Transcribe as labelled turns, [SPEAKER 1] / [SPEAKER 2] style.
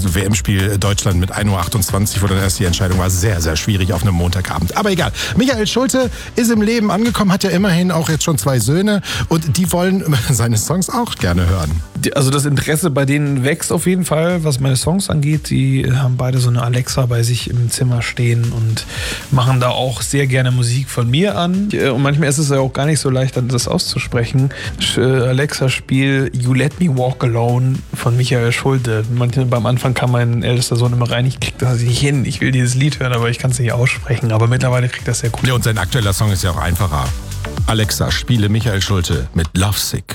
[SPEAKER 1] WM-Spiel Deutschland mit 1:28 Uhr, wo dann erst die Entscheidung war, sehr, sehr schwierig auf einem Montagabend. Aber egal. Michael Schulte ist im Leben angekommen, hat ja immerhin auch jetzt schon 2 Söhne und die wollen seine Songs auch gerne hören.
[SPEAKER 2] Also das Interesse bei denen wächst auf jeden Fall, was meine Songs angeht. Die haben beide so eine Alexa bei sich im Zimmer stehen und machen da auch sehr gerne Musik von mir an. Und manchmal ist es ja auch gar nicht so leicht, das auszusprechen. Alexa, spiel You Let Me Walk Alone von Michael Schulte. Beim Anfang kam mein ältester Sohn immer rein, ich krieg das nicht hin. Ich will dieses Lied hören, aber ich kann es nicht aussprechen. Aber mittlerweile kriegt das sehr gut.
[SPEAKER 1] Ja, und sein aktueller Song ist ja auch einfacher. Alexa, spiele Michael Schulte mit Lovesick.